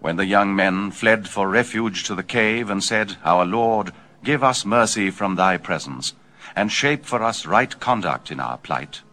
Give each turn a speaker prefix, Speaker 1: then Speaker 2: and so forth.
Speaker 1: When the young men fled for refuge to the cave and said, Our Lord, give us mercy from thy presence, and shape for us right conduct in our plight,